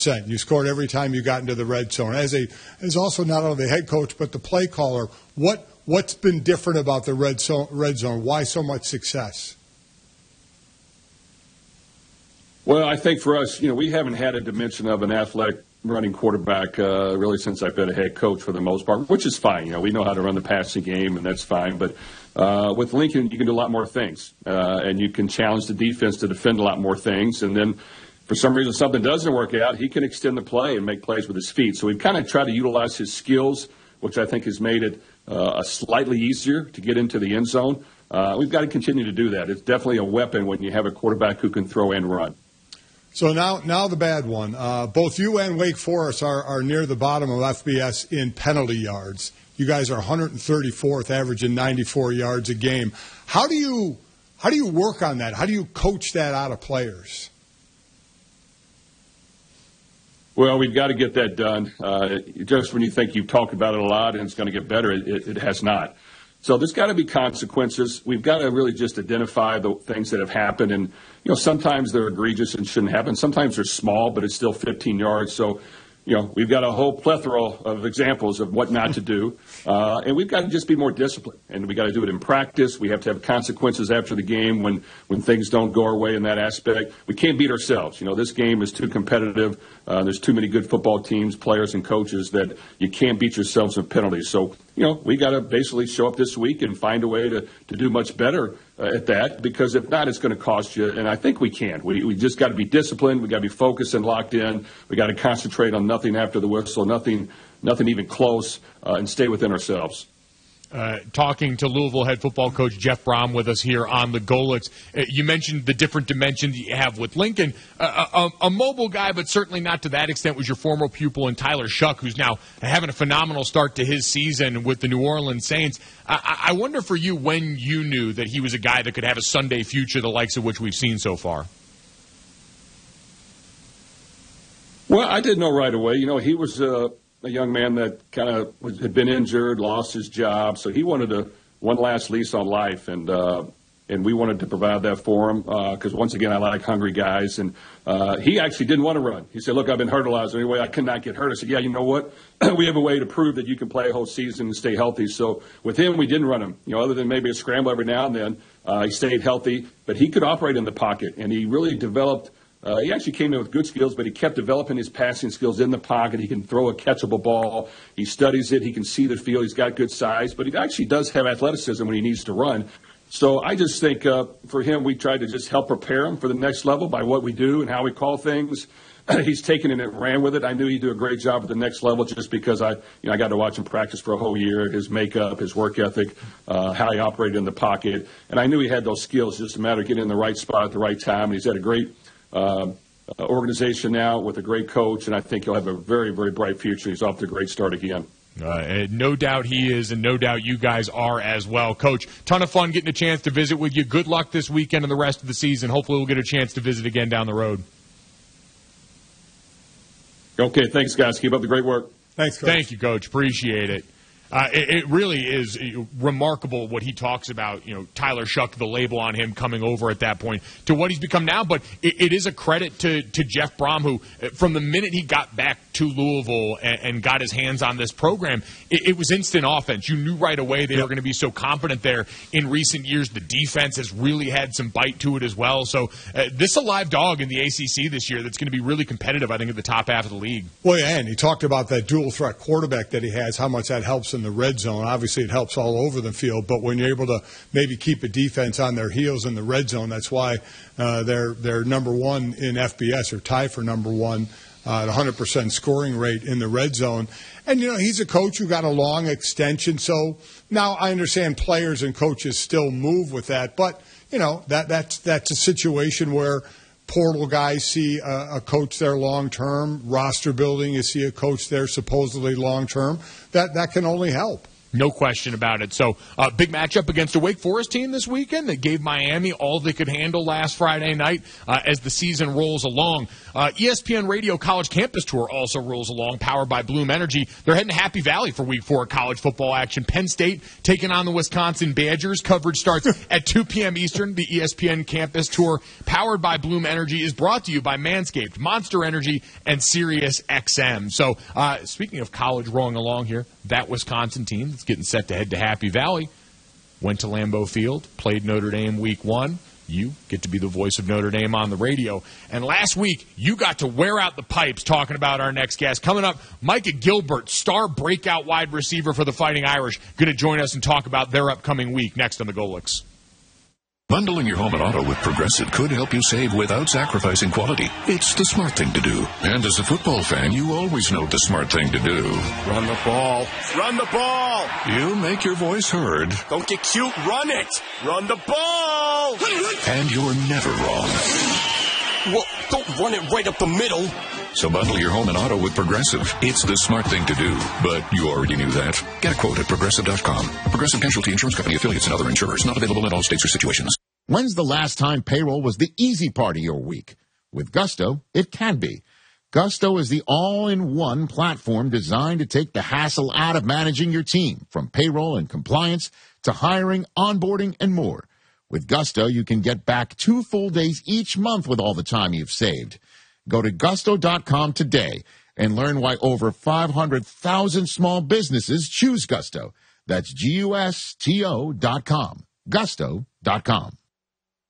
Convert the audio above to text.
You scored every time you got into the red zone. As also not only the head coach but the play caller, what's been different about the red zone? Why so much success? Well, I think for us, we haven't had a dimension of an athletic running quarterback really since I've been a head coach for the most part, which is fine. We know how to run the passing game, and that's fine. But with Lincoln, you can do a lot more things, and you can challenge the defense to defend a lot more things. And then for some reason something doesn't work out, he can extend the play and make plays with his feet. So we've kind of tried to utilize his skills, which I think has made it slightly easier to get into the end zone. We've got to continue to do that. It's definitely a weapon when you have a quarterback who can throw and run. So now the bad one. Both you and Wake Forest are near the bottom of FBS in penalty yards. You guys are 134th, averaging 94 yards a game. How do you work on that? How do you coach that out of players? Well, we've got to get that done. Just when you think you've talked about it a lot and it's going to get better, it has not. So there's got to be consequences. We've got to really just identify the things that have happened. And, sometimes they're egregious and shouldn't happen. Sometimes they're small, but it's still 15 yards. So, we've got a whole plethora of examples of what not to do. And we've got to just be more disciplined. And we've got to do it in practice. We have to have consequences after the game when things don't go our way in that aspect. We can't beat ourselves. This game is too competitive. There's too many good football teams, players, and coaches that you can't beat yourselves with penalties. So, we got to basically show up this week and find a way to do much better at that, because if not, it's going to cost you. And I think we can. We just got to be disciplined. We got to be focused and locked in. We got to concentrate on nothing after the whistle, nothing even close, and stay within ourselves. Talking to Louisville head football coach Jeff Brohm with us here on the Golets. You mentioned the different dimensions you have with Lincoln. A mobile guy, but certainly not to that extent, was your former pupil in Tyler Shuck, who's now having a phenomenal start to his season with the New Orleans Saints. I wonder for you when you knew that he was a guy that could have a Sunday future, the likes of which we've seen so far. Well, I didn't know right away. He was a young man that kind of had been injured, lost his job, so he wanted one last lease on life, and we wanted to provide that for him because, once again, I like hungry guys. And he actually didn't want to run. He said, look, I've been hurt a lot. Is there any way I cannot get hurt? I said, yeah, you know what? We have a way to prove that you can play a whole season and stay healthy. So with him, we didn't run him, other than maybe a scramble every now and then. He stayed healthy, but he could operate in the pocket, and he really developed. He actually came in with good skills, but he kept developing his passing skills in the pocket. He can throw a catchable ball. He studies it. He can see the field. He's got good size, but he actually does have athleticism when he needs to run. So I just think for him, we tried to just help prepare him for the next level by what we do and how we call things. He's taken it and ran with it. I knew he'd do a great job at the next level just because I got to watch him practice for a whole year, his makeup, his work ethic, how he operated in the pocket. And I knew he had those skills. It's just a matter of getting in the right spot at the right time. And he's had a great organization now with a great coach, and I think he'll have a very, very bright future. He's off to a great start again. No doubt he is, and no doubt you guys are as well. Coach, ton of fun getting a chance to visit with you. Good luck this weekend and the rest of the season. Hopefully we'll get a chance to visit again down the road. Okay, thanks, guys. Keep up the great work. Thanks, Coach. Thank you, Coach. Appreciate it. It really is remarkable what he talks about, Tyler Shuck, the label on him coming over at that point to what he's become now. But it is a credit to Jeff Brohm, who from the minute he got back to Louisville and got his hands on this program, it was instant offense. You knew right away they were going to be so competent there. In recent years, the defense has really had some bite to it as well. So this is a live dog in the ACC this year that's going to be really competitive, I think, at the top half of the league. Well, yeah, and he talked about that dual threat quarterback that he has, how much that helps in the red zone. Obviously, it helps all over the field, but when you're able to maybe keep a defense on their heels in the red zone, that's why they're number one in FBS, or tie for number one at 100% scoring rate in the red zone. And, he's a coach who got a long extension, so now I understand players and coaches still move with that, but, that's a situation where portal guys see a coach there long-term, roster building, you see a coach there supposedly long-term. That can only help. No question about it. So, big matchup against a Wake Forest team this weekend that gave Miami all they could handle last Friday night as the season rolls along. ESPN Radio College Campus Tour also rolls along, powered by Bloom Energy. They're heading to Happy Valley for Week 4 college football action. Penn State taking on the Wisconsin Badgers. Coverage starts at 2 p.m. Eastern. The ESPN Campus Tour, powered by Bloom Energy, is brought to you by Manscaped, Monster Energy, and Sirius XM. So, speaking of college rolling along here, that Wisconsin team that's getting set to head to Happy Valley went to Lambeau Field, played Notre Dame Week 1. You get to be the voice of Notre Dame on the radio. And last week, you got to wear out the pipes talking about our next guest. Coming up, Micah Gilbert, star breakout wide receiver for the Fighting Irish, going to join us and talk about their upcoming week next on the Golics. Bundling your home and auto with Progressive could help you save without sacrificing quality. It's the smart thing to do. And as a football fan, you always know the smart thing to do. Run the ball. Run the ball. You make your voice heard. Don't get cute. Run it. Run the ball. And you're never wrong. Well, don't run it right up the middle. So bundle your home and auto with Progressive. It's the smart thing to do. But you already knew that. Get a quote at Progressive.com. Progressive Casualty Insurance Company, affiliates, and other insurers. Not available in all states or situations. When's the last time payroll was the easy part of your week? With Gusto, it can be. Gusto is the all-in-one platform designed to take the hassle out of managing your team, from payroll and compliance to hiring, onboarding, and more. With Gusto, you can get back 2 full days each month with all the time you've saved. Go to Gusto.com today and learn why over 500,000 small businesses choose Gusto. That's Gusto.com. Gusto.com.